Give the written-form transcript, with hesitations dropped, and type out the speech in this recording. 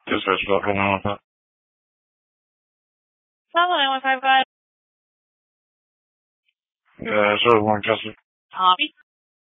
Just search for hold on with that. Hello, 9155. Sure, one Kessler. Copy.